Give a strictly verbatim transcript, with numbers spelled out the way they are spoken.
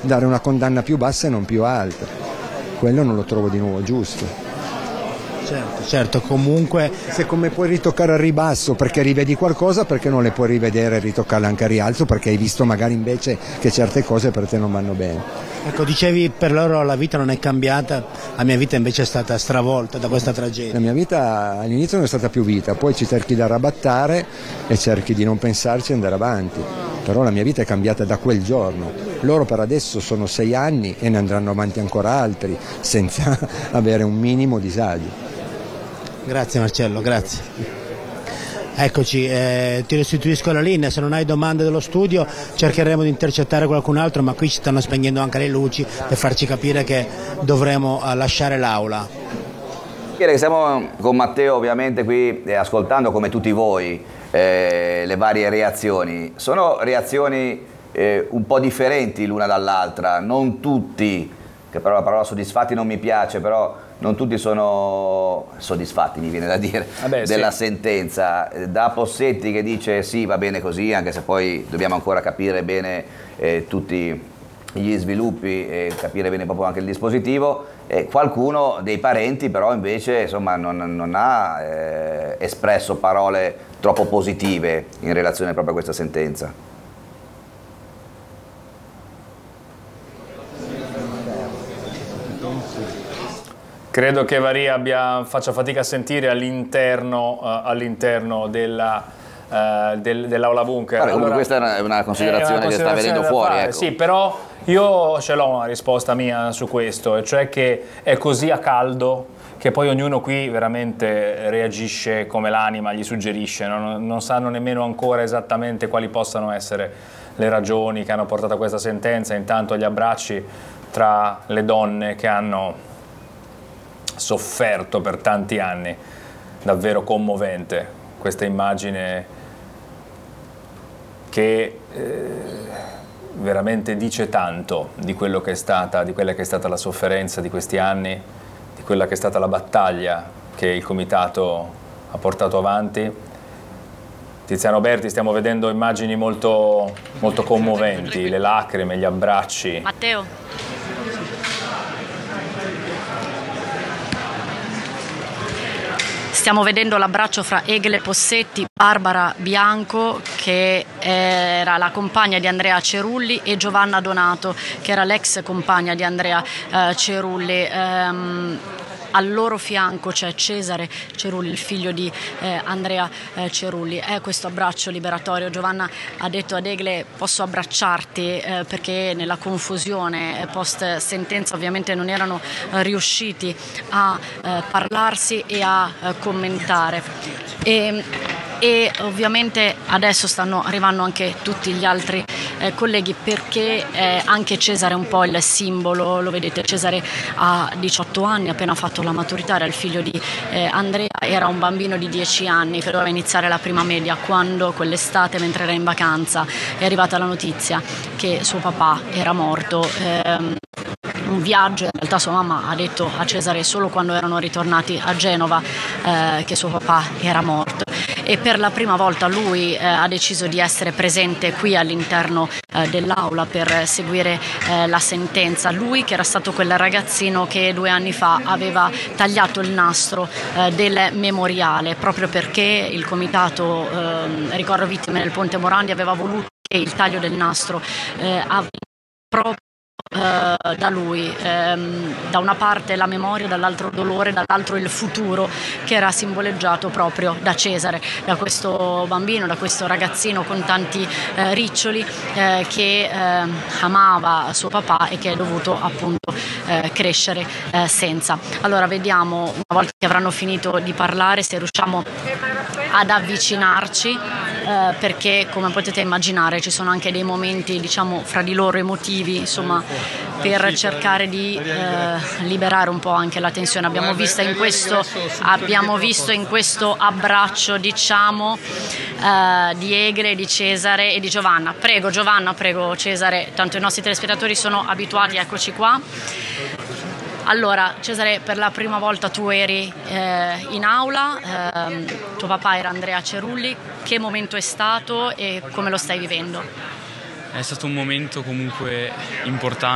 dare una condanna più bassa e non più alta. Quello non lo trovo di nuovo giusto. Certo, certo, comunque... Se come puoi ritoccare al ribasso perché rivedi qualcosa, perché non le puoi rivedere e ritoccarle anche a rialzo perché hai visto magari invece che certe cose per te non vanno bene. Ecco, dicevi per loro la vita non è cambiata, la mia vita invece è stata stravolta da questa tragedia. La mia vita all'inizio non è stata più vita, poi ci cerchi di arrabattare e cerchi di non pensarci e andare avanti, però la mia vita è cambiata da quel giorno. Loro per adesso sono sei anni e ne andranno avanti ancora altri senza avere un minimo disagio. Grazie Marcello, grazie. Eccoci, eh, ti restituisco la linea, se non hai domande dello studio cercheremo di intercettare qualcun altro, ma qui ci stanno spegnendo anche le luci per farci capire che dovremo eh, lasciare l'aula. Siamo con Matteo ovviamente qui eh, ascoltando come tutti voi eh, le varie reazioni. Sono reazioni eh, un po' differenti l'una dall'altra, non tutti, che però la parola soddisfatti non mi piace, però non tutti sono soddisfatti, mi viene da dire, Vabbè, della sì. sentenza. Da Possetti che dice sì, va bene così, anche se poi dobbiamo ancora capire bene eh, tutti gli sviluppi e capire bene proprio anche il dispositivo. E qualcuno dei parenti però invece insomma, non, non ha eh, espresso parole troppo positive in relazione proprio a questa sentenza. Credo che Varia abbia, faccia fatica a sentire all'interno uh, all'interno della, uh, del, dell'aula bunker. Allora, allora, questa è una, una considerazione, è una che sta venendo fuori. Ecco. Sì, però io ce l'ho una risposta mia su questo, e cioè che è così a caldo che poi ognuno qui veramente reagisce come l'anima gli suggerisce, non, non sanno nemmeno ancora esattamente quali possano essere le ragioni che hanno portato a questa sentenza. Intanto gli abbracci tra le donne che hanno sofferto per tanti anni, davvero commovente questa immagine che eh, veramente dice tanto di quello che è stata, di quella che è stata la sofferenza di questi anni, di quella che è stata la battaglia che il comitato ha portato avanti. Tiziano Berti, stiamo vedendo immagini molto, molto commoventi, le lacrime, gli abbracci. Matteo. Stiamo vedendo l'abbraccio fra Egle Possetti, Barbara Bianco, che era la compagna di Andrea Cerulli, e Giovanna Donato, che era l'ex compagna di Andrea eh, Cerulli. Ehm, Al loro fianco c'è Cesare Cerulli, il figlio di eh, Andrea eh, Cerulli. È questo abbraccio liberatorio. Giovanna ha detto ad Egle: posso abbracciarti, eh, perché nella confusione post sentenza ovviamente non erano eh, riusciti a eh, parlarsi e a eh, commentare. E, e ovviamente adesso stanno arrivando anche tutti gli altri eh, colleghi, perché eh, anche Cesare è un po' il simbolo. Lo vedete, Cesare ha diciotto anni, ha appena fatto la maturità, era il figlio di eh, Andrea, era un bambino di dieci anni che doveva iniziare la prima media, quando quell'estate, mentre era in vacanza, è arrivata la notizia che suo papà era morto. Ehm, un viaggio, in realtà sua mamma ha detto a Cesare solo quando erano ritornati a Genova eh, che suo papà era morto, e per la prima volta lui eh, ha deciso di essere presente qui all'interno eh, dell'aula per seguire eh, la sentenza. Lui, che era stato quel ragazzino che due anni fa aveva tagliato il nastro eh, del memoriale, proprio perché il comitato eh, ricordo vittime del Ponte Morandi aveva voluto che il taglio del nastro eh, avvenisse proprio Uh, da lui, um, da una parte la memoria, dall'altro dolore, dall'altro il futuro, che era simboleggiato proprio da Cesare, da questo bambino, da questo ragazzino con tanti uh, riccioli uh, che uh, amava suo papà e che è dovuto appunto uh, crescere uh, senza. Allora vediamo, una volta che avranno finito di parlare, se riusciamo ad avvicinarci, uh, perché come potete immaginare ci sono anche dei momenti, diciamo, fra di loro emotivi, insomma, per cercare di eh, liberare un po' anche la tensione. Abbiamo visto in questo, abbiamo visto in questo abbraccio, diciamo, eh, di Egle, di Cesare e di Giovanna. Prego Giovanna, prego Cesare, tanto i nostri telespettatori sono abituati, eccoci qua. Allora Cesare, per la prima volta tu eri eh, in aula, eh, tuo papà era Andrea Cerulli, che momento è stato e come lo stai vivendo? È stato un momento comunque importante.